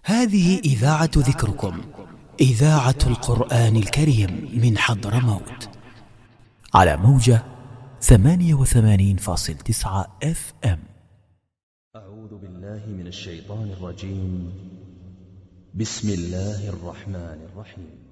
هذه إذاعة ذكركم، إذاعة القرآن الكريم من حضرموت، على موجة 88.9 FM. أعوذ بالله من الشيطان الرجيم. بسم الله الرحمن الرحيم.